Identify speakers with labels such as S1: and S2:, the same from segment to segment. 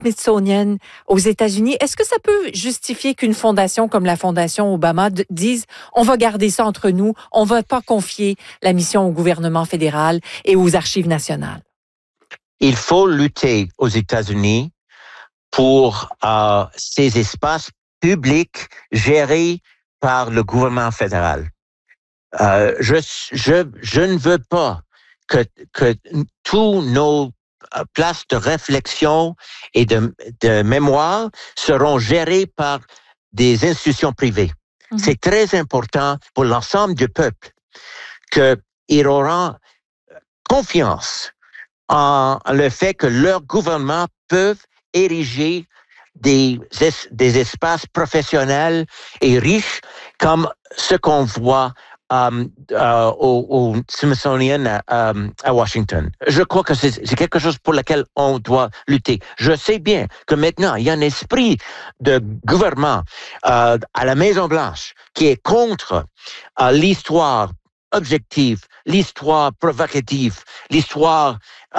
S1: Smithsonian aux États-Unis. Est-ce que ça peut justifier qu'une fondation comme la Fondation Obama dise on va garder ça entre nous, on va pas confier la mission au gouvernement fédéral et aux archives nationales?
S2: Il faut lutter aux États-Unis pour ces espaces publics gérés par le gouvernement fédéral. Je ne veux pas que tous nos places de réflexion et de mémoire seront gérées par des institutions privées. Mm-hmm. C'est très important pour l'ensemble du peuple qu'ils auront confiance en le fait que leur gouvernement peut ériger des espaces professionnels et riches comme ce qu'on voit au Smithsonian à Washington. Je crois que c'est quelque chose pour lequel on doit lutter. Je sais bien que maintenant, il y a un esprit de gouvernement à la Maison-Blanche qui est contre l'histoire objective, l'histoire provocative, l'histoire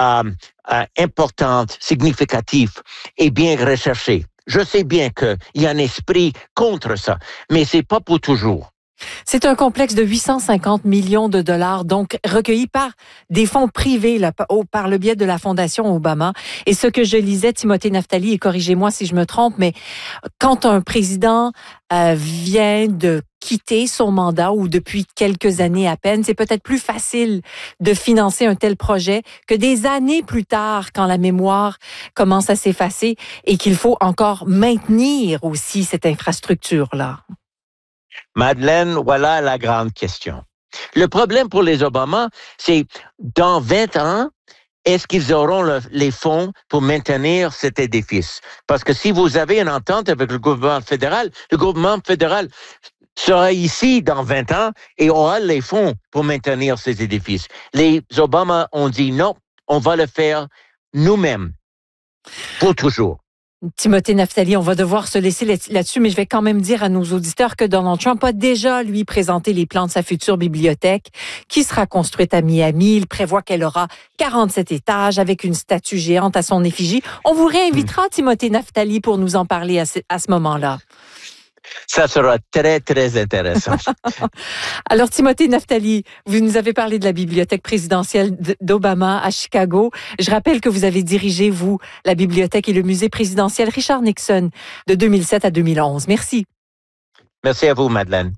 S2: importante, significative et bien recherchée. Je sais bien qu'il y a un esprit contre ça, mais c'est pas pour toujours.
S1: C'est un complexe de 850 millions de dollars, donc recueillis par des fonds privés là, par le biais de la Fondation Obama. Et ce que je lisais, Timothée Naftali, et corrigez-moi si je me trompe, mais quand un président vient de quitter son mandat ou depuis quelques années à peine, c'est peut-être plus facile de financer un tel projet que des années plus tard, quand la mémoire commence à s'effacer et qu'il faut encore maintenir aussi cette infrastructure-là.
S2: Madeleine, voilà la grande question. Le problème pour les Obama, c'est dans 20 ans, est-ce qu'ils auront les fonds pour maintenir cet édifice? Parce que si vous avez une entente avec le gouvernement fédéral sera ici dans 20 ans et aura les fonds pour maintenir ces édifices. Les Obama ont dit non, on va le faire nous-mêmes pour toujours.
S1: Timothée Naftali, on va devoir se laisser là-dessus, mais je vais quand même dire à nos auditeurs que Donald Trump a déjà, lui, présenté les plans de sa future bibliothèque qui sera construite à Miami. Il prévoit qu'elle aura 47 étages avec une statue géante à son effigie. On vous réinvitera, Timothée Naftali, pour nous en parler à ce moment-là.
S2: Ça sera très, très intéressant.
S1: Alors, Timothée Naftali, vous nous avez parlé de la bibliothèque présidentielle d'Obama à Chicago. Je rappelle que vous avez dirigé, vous, la bibliothèque et le musée présidentiel Richard Nixon de 2007 à 2011. Merci.
S2: Merci à vous, Madeleine.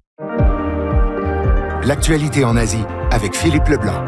S3: L'actualité en Asie avec Philippe Leblanc.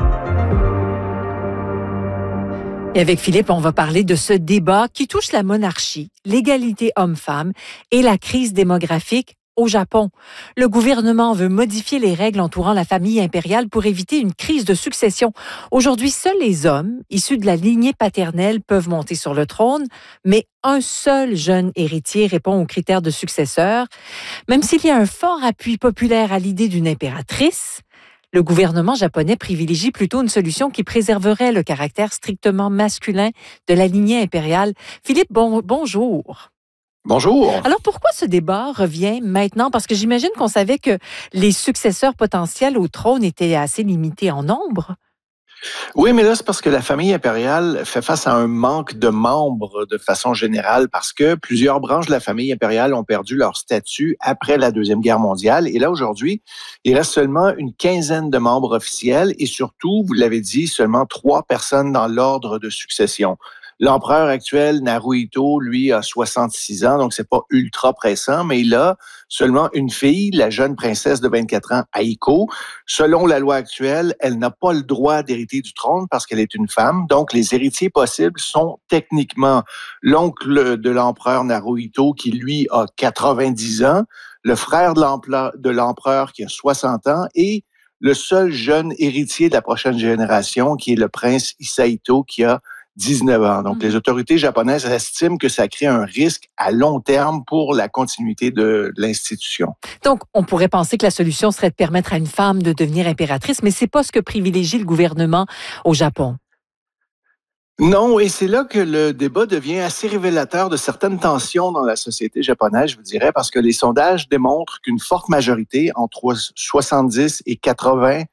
S1: Et avec Philippe, on va parler de ce débat qui touche la monarchie, l'égalité homme-femme et la crise démographique au Japon. Le gouvernement veut modifier les règles entourant la famille impériale pour éviter une crise de succession. Aujourd'hui, seuls les hommes issus de la lignée paternelle peuvent monter sur le trône, mais un seul jeune héritier répond aux critères de successeur. Même s'il y a un fort appui populaire à l'idée d'une impératrice, le gouvernement japonais privilégie plutôt une solution qui préserverait le caractère strictement masculin de la lignée impériale. Philippe, bonjour.
S4: Bonjour.
S1: Alors, pourquoi ce débat revient maintenant? Parce que j'imagine qu'on savait que les successeurs potentiels au trône étaient assez limités en nombre.
S4: Oui, mais là, c'est parce que la famille impériale fait face à un manque de membres de façon générale parce que plusieurs branches de la famille impériale ont perdu leur statut après la Deuxième Guerre mondiale. Et là, aujourd'hui, il reste seulement une quinzaine de membres officiels et surtout, vous l'avez dit, seulement 3 personnes dans l'ordre de succession. L'empereur actuel, Naruhito, lui, a 66 ans, donc c'est pas ultra pressant, mais il a seulement une fille, la jeune princesse de 24 ans, Aiko. Selon la loi actuelle, elle n'a pas le droit d'hériter du trône parce qu'elle est une femme. Donc, les héritiers possibles sont techniquement l'oncle de l'empereur Naruhito, qui, lui, a 90 ans, le frère de l'empereur qui a 60 ans et le seul jeune héritier de la prochaine génération, qui est le prince Hisahito, qui a 19 ans. Donc, les autorités japonaises estiment que ça crée un risque à long terme pour la continuité de l'institution.
S1: Donc, on pourrait penser que la solution serait de permettre à une femme de devenir impératrice, mais c'est pas ce que privilégie le gouvernement au Japon.
S4: Non, et c'est là que le débat devient assez révélateur de certaines tensions dans la société japonaise, je vous dirais, parce que les sondages démontrent qu'une forte majorité, entre 70 et 80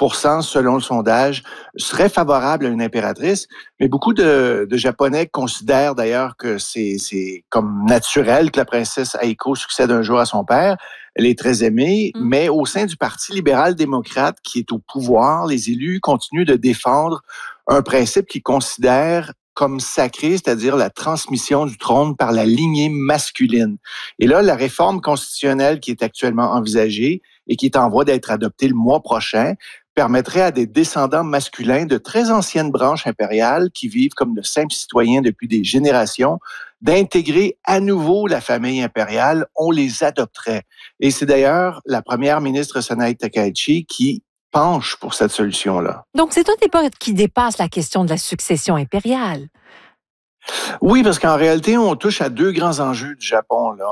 S4: selon le sondage, seraient favorables à une impératrice. Mais beaucoup de Japonais considèrent d'ailleurs que c'est comme naturel que la princesse Aiko succède un jour à son père. Elle est très aimée, mais au sein du Parti libéral-démocrate qui est au pouvoir, les élus continuent de défendre un principe qu'ils considèrent comme sacré, c'est-à-dire la transmission du trône par la lignée masculine. Et là, la réforme constitutionnelle qui est actuellement envisagée et qui est en voie d'être adoptée le mois prochain permettrait à des descendants masculins de très anciennes branches impériales qui vivent comme de simples citoyens depuis des générations d'intégrer à nouveau la famille impériale. On les adopterait. Et c'est d'ailleurs la première ministre Sanae Takaichi qui penche pour cette solution-là.
S1: Donc, c'est un débat qui dépasse la question de la succession impériale.
S4: Oui, parce qu'en réalité, on touche à deux grands enjeux du Japon. Là.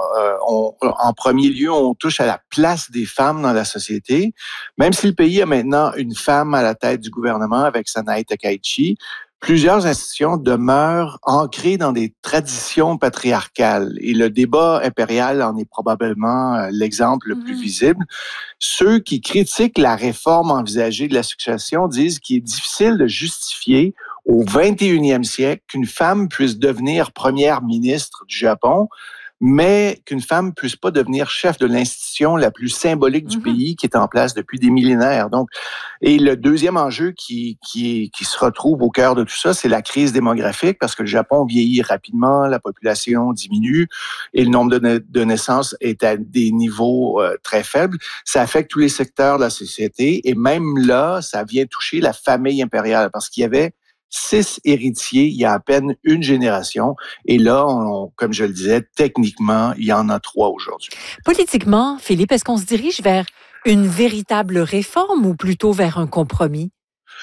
S4: En premier lieu, on touche à la place des femmes dans la société. Même si le pays a maintenant une femme à la tête du gouvernement avec Sanae Takaichi, plusieurs institutions demeurent ancrées dans des traditions patriarcales. Et le débat impérial en est probablement l'exemple le plus visible. Ceux qui critiquent la réforme envisagée de la succession disent qu'il est difficile de justifier au 21e siècle qu'une femme puisse devenir première ministre du Japon, mais qu'une femme puisse pas devenir chef de l'institution la plus symbolique du pays qui est en place depuis des millénaires. Donc, et le deuxième enjeu qui se retrouve au cœur de tout ça, c'est la crise démographique parce que le Japon vieillit rapidement, la population diminue et le nombre de naissances est à des niveaux très faibles. Ça affecte tous les secteurs de la société et même là, ça vient toucher la famille impériale parce qu'il y avait 6 héritiers il y a à peine une génération. Et là, comme je le disais, techniquement, il y en a 3 aujourd'hui.
S1: Politiquement, Philippe, est-ce qu'on se dirige vers une véritable réforme ou plutôt vers un compromis?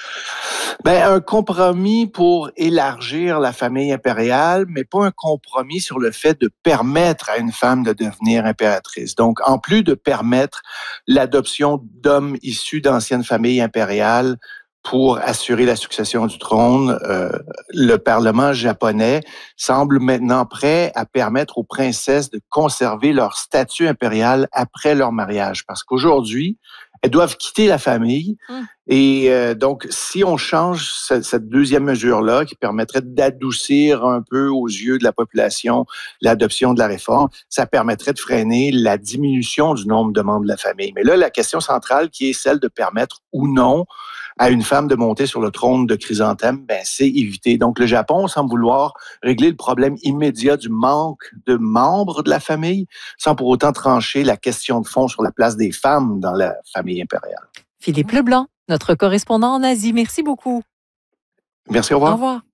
S4: Un compromis pour élargir la famille impériale, mais pas un compromis sur le fait de permettre à une femme de devenir impératrice. Donc, en plus de permettre l'adoption d'hommes issus d'anciennes familles impériales, pour assurer la succession du trône, le Parlement japonais semble maintenant prêt à permettre aux princesses de conserver leur statut impérial après leur mariage. Parce qu'aujourd'hui, elles doivent quitter la famille. Et donc, si on change cette deuxième mesure-là, qui permettrait d'adoucir un peu aux yeux de la population l'adoption de la réforme, ça permettrait de freiner la diminution du nombre de membres de la famille. Mais là, la question centrale qui est celle de permettre ou non à une femme de monter sur le trône de Chrysanthème, c'est évité. Donc, le Japon semble vouloir régler le problème immédiat du manque de membres de la famille, sans pour autant trancher la question de fond sur la place des femmes dans la famille impériale.
S1: Philippe Leblanc, notre correspondant en Asie. Merci beaucoup.
S4: Merci, au revoir.
S1: Au revoir.